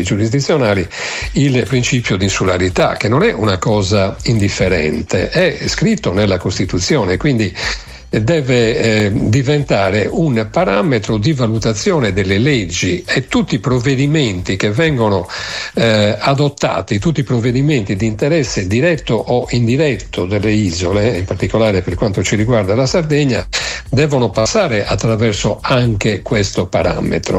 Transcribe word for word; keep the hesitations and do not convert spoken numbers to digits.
giurisdizionali il principio di insularità, che non è una cosa indifferente, è scritto nella Costituzione, quindi deve eh, diventare un parametro di valutazione delle leggi, e tutti i provvedimenti che vengono eh, adottati, tutti i provvedimenti di interesse diretto o indiretto delle isole, in particolare per quanto ci riguarda la Sardegna, devono passare attraverso anche questo parametro.